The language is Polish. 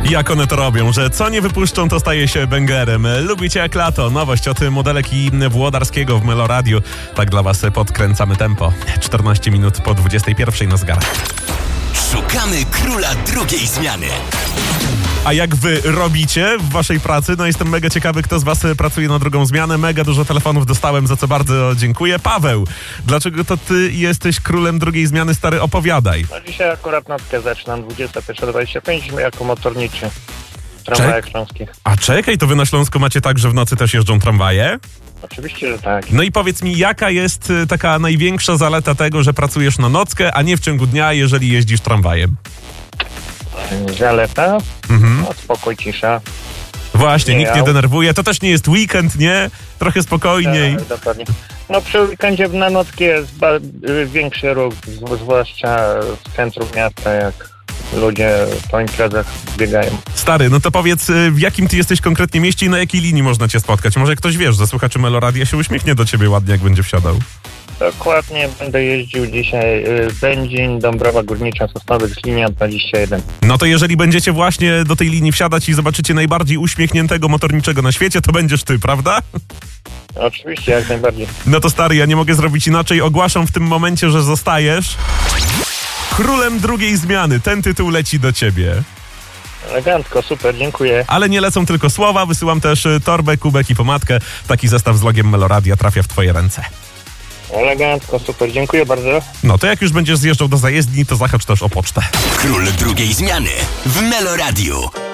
Jak one to robią, że co nie wypuszczą, to staje się bęgerem. Lubicie jak lato. Nowość od modelek i Włodarskiego w Meloradiu. Tak dla was podkręcamy tempo. 14 minut po 21 na zegarach. Szukamy króla drugiej zmiany. A jak wy robicie w waszej pracy? No jestem mega ciekawy, kto z was pracuje na drugą zmianę. Mega dużo telefonów dostałem, za co bardzo dziękuję. Paweł, dlaczego to ty jesteś królem drugiej zmiany? Stary, opowiadaj. No dzisiaj akurat nockę zaczynam, 21:25 jako motorniczy w tramwajach śląskich. A czekaj, to wy na Śląsku macie tak, że w nocy też jeżdżą tramwaje? Oczywiście, że tak. No i powiedz mi, jaka jest taka największa zaleta tego, że pracujesz na nockę, a nie w ciągu dnia, jeżeli jeździsz tramwajem? Zaleta? No, spokój, cisza. Właśnie, nikt nie aut. denerwuje. To też nie jest weekend, nie? Trochę spokojniej. Tak, dokładnie. No przy weekendzie na nockie jest większy ruch, zwłaszcza w centrum miasta, jak ludzie po imprezach biegają. Stary, no to powiedz, w jakim ty jesteś konkretnie mieście i na jakiej linii można cię spotkać? Może ktoś, wiesz, ze słuchaczy Meloradia się uśmiechnie do ciebie ładnie, jak będzie wsiadał. Dokładnie, będę jeździł dzisiaj Będzin, Dąbrowa Górnicza, Sosnowiec, linia 21. No to jeżeli będziecie właśnie do tej linii wsiadać i zobaczycie najbardziej uśmiechniętego motorniczego na świecie, to będziesz ty, prawda? Oczywiście, jak najbardziej. No to stary, ja nie mogę zrobić inaczej. Ogłaszam w tym momencie, że zostajesz królem drugiej zmiany. Ten tytuł leci do ciebie. Elegancko, super, dziękuję. Ale nie lecą tylko słowa, wysyłam też torbę, kubek i pomadkę. Taki zestaw z logiem Meloradia trafia w twoje ręce. Elegancko, super, dziękuję bardzo. No to jak już będziesz zjeżdżał do zajezdni, to zahacz też o pocztę. Król drugiej zmiany w Meloradiu.